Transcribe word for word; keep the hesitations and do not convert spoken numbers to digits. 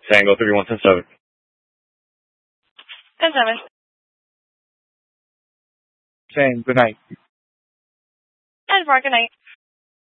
Tango three one ten seven. ten seven. Same. Good night. ten four. Good night.